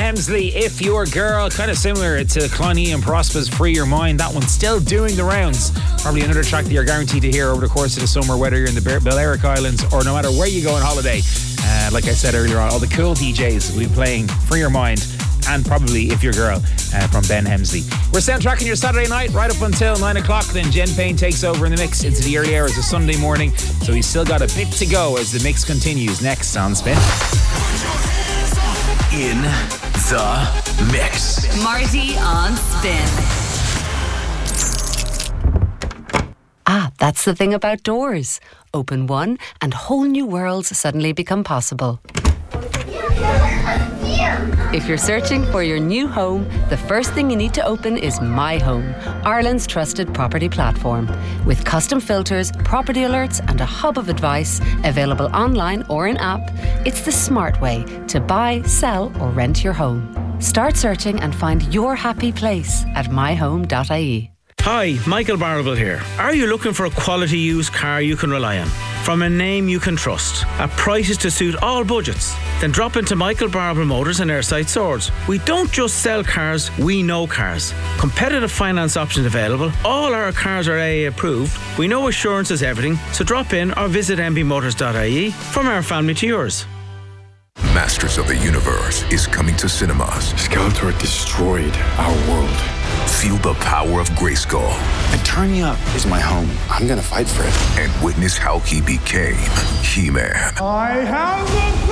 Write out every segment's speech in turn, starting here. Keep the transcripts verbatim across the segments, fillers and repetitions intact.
Hemsley, If Your Girl, kind of similar to Cloney and Prosper's Free Your Mind. That one's still doing the rounds. Probably another track that you're guaranteed to hear over the course of the summer, whether you're in the Balearic Islands or no matter where you go on holiday. Uh, like I said earlier on, all the cool D Js will be playing Free Your Mind and probably If Your Girl uh, from Ben Hemsley. We're soundtracking your Saturday night right up until nine o'clock. Then Jen Payne takes over in the mix into the early hours of Sunday morning. So he's still got a bit to go as the mix continues next on Spin. In the mix. Marty on Spin. Ah, that's the thing about doors. Open one and whole new worlds suddenly become possible. If you're searching for your new home, the first thing you need to open is My Home, Ireland's trusted property platform. With custom filters, property alerts and a hub of advice available online or in app, it's the smart way to buy, sell or rent your home. Start searching and find your happy place at my home dot I E. Hi, Michael Barrable here. Are you looking for a quality used car you can rely on? From a name you can trust, at prices to suit all budgets? Then drop into Michael Barrable Motors and Airside Swords. We don't just sell cars, we know cars. Competitive finance options available. All our cars are A A approved. We know assurance is everything, so drop in or visit m b motors dot I E. From our family to yours. Masters of the Universe is coming to cinemas. Skeletor destroyed our world. Feel the power of Grayskull. Eternia is my home. I'm gonna fight for it. And witness how he became He-Man. I have the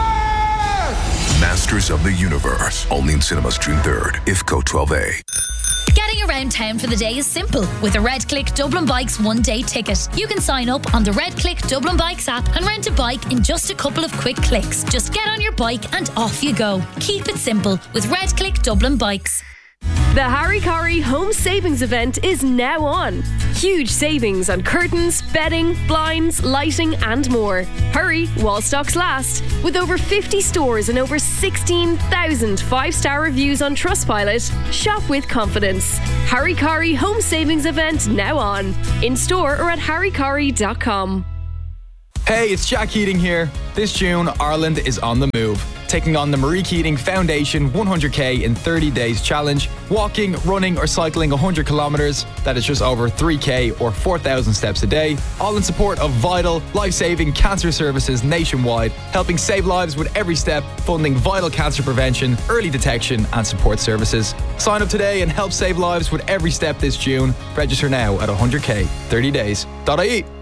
power! Masters of the Universe. Only in cinemas June third. I F C O twelve A. Getting around town for the day is simple with a RedClick Dublin Bikes one-day ticket. You can sign up on the RedClick Dublin Bikes app and rent a bike in just a couple of quick clicks. Just get on your bike and off you go. Keep it simple with RedClick Dublin Bikes. The Harry Corrie Home Savings Event is now on. Huge savings on curtains, bedding, blinds, lighting and more. Hurry while stocks last. With over fifty stores and over sixteen thousand five-star reviews on Trustpilot, shop with confidence. Harry Corrie Home Savings Event now on. In store or at harry corrie dot com. Hey, it's Jack Keating here. This June, Ireland is on the move, taking on the Marie Keating Foundation one hundred K in thirty days challenge. Walking, running or cycling one hundred kilometres, that is just over three K or four thousand steps a day, all in support of vital, life-saving cancer services nationwide, helping save lives with every step, funding vital cancer prevention, early detection and support services. Sign up today and help save lives with every step this June. Register now at one hundred K, thirty days dot I E.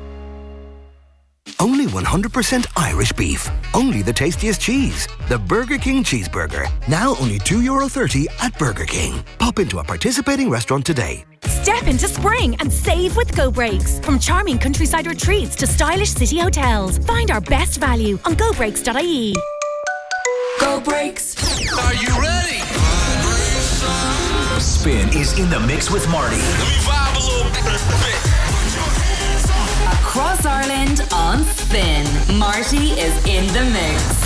Only one hundred percent Irish beef. Only the tastiest cheese. The Burger King Cheeseburger. Now only two euro thirty at Burger King. Pop into a participating restaurant today. Step into spring and save with Go Breaks. From charming countryside retreats to stylish city hotels. Find our best value on go breaks dot I E. Go Breaks. Are you ready? Spin is in the mix with Marty. Let me vibe a little bit. Across Ireland on Spin. Marty is in the mix.